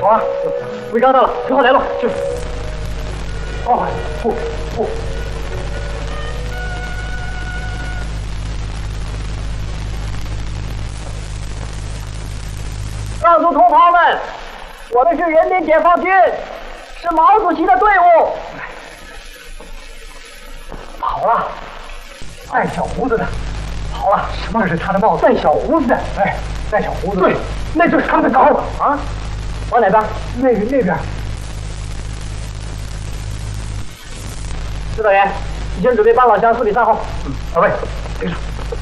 好啊，违章到了，最后来了，去。哦，不。告诉同袍们，我们是人民解放军，是毛主席的队伍。跑了，带小胡子的，跑了。什么是他的帽子？带小胡子的，哎，带小胡子的。对，那就是他们的岗啊。往哪边？那边。指导员，已经准备帮老乡处理善后。到位，领上。